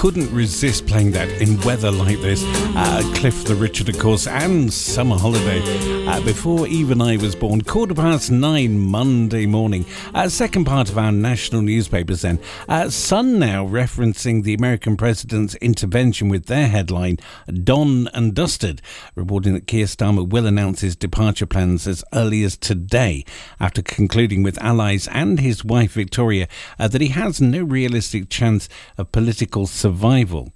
couldn't resist playing that in weather like this. Cliff the Richard, of course, and Summer Holiday. Before even I was born, 9:15 Monday morning. Second part of our national newspapers then. Sun now referencing the American president's intervention with their headline, Done and Dusted, reporting that Keir Starmer will announce his departure plans as early as today, after concluding with allies and his wife Victoria that he has no realistic chance of political survival.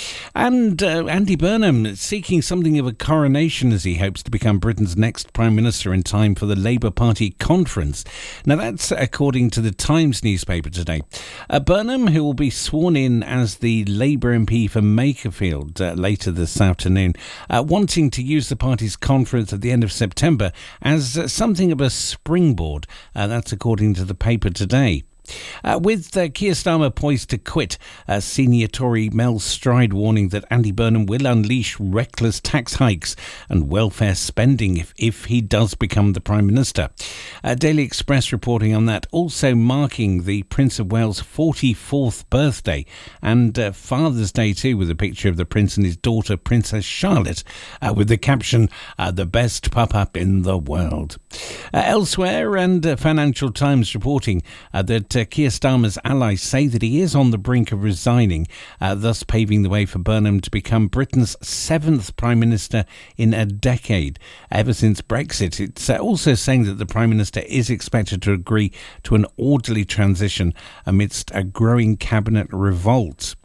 And Andy Burnham seeking something of a coronation as he hopes to become Britain's next Prime Minister in time for the Labour Party conference. Now that's according to the Times newspaper today. Burnham, who will be sworn in as the Labour MP for Makerfield later this afternoon, wanting to use the party's conference at the end of September as something of a springboard. That's according to the paper today. With Keir Starmer poised to quit, senior Tory Mel Stride warning that Andy Burnham will unleash reckless tax hikes and welfare spending if he does become the Prime Minister. Daily Express reporting on that, also marking the Prince of Wales' 44th birthday and Father's Day too, with a picture of the Prince and his daughter Princess Charlotte with the caption, the best pup-up in the world. Elsewhere, and Financial Times reporting that Keir Starmer's allies say that he is on the brink of resigning, thus paving the way for Burnham to become Britain's 7th Prime Minister in a decade. Ever since Brexit, it's also saying that the Prime Minister is expected to agree to an orderly transition amidst a growing cabinet revolt.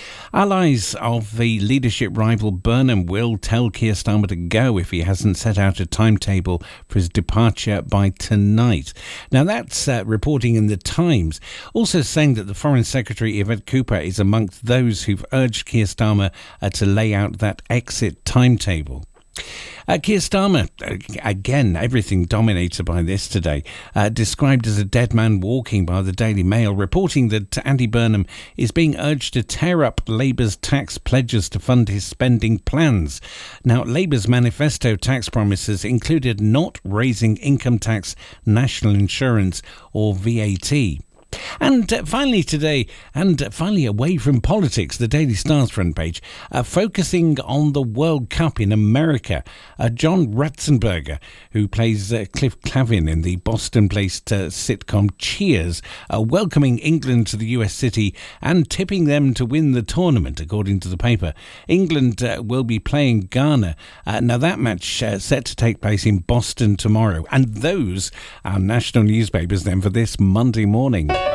Allies of the leadership rival Burnham will tell Keir Starmer to go if he hasn't set out a timetable for his departure by tonight. Now that's reporting in the Times, also saying that the Foreign Secretary Yvette Cooper is amongst those who've urged Keir Starmer to lay out that exit timetable. Keir Starmer, again, everything dominated by this today, described as a dead man walking by the Daily Mail, reporting that Andy Burnham is being urged to tear up Labour's tax pledges to fund his spending plans. Now, Labour's manifesto tax promises included not raising income tax, national insurance or VAT. And finally today, and finally away from politics, the Daily Star's front page, focusing on the World Cup in America. John Ratzenberger, who plays Cliff Clavin in the Boston-based sitcom Cheers, welcoming England to the US city and tipping them to win the tournament, according to the paper. England will be playing Ghana. Now that match set to take place in Boston tomorrow. And those are national newspapers then for this Monday morning.